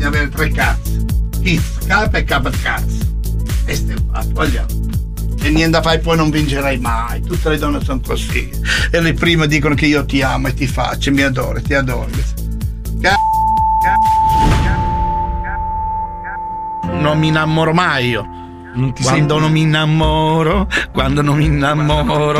avere 3 cazzi. Kiss, K e K cazzo. E stai fatto, vogliamo. E niente da fare, poi non vincerai mai. Tutte le donne sono così. E le prime dicono che io ti amo e ti faccio, mi adoro, ti adoro. Non mi innamoro mai io. Quando non mi innamoro